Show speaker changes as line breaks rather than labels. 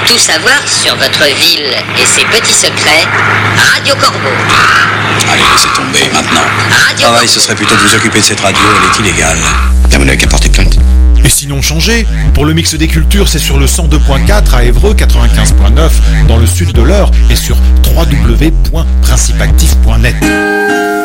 Tout savoir sur votre ville et ses petits secrets, Radio Corbeau.
Allez, laissez tomber maintenant.
Radio
Travail,
Corbeau.
ce serait plutôt de vous occuper de cette radio, elle est illégale. Vous n'avez qu'à porter plainte.
Et sinon changez. Pour le mix des cultures, c'est sur le 102.4 à Évreux, 95.9 dans le sud de l'Eure et sur www.principactif.net.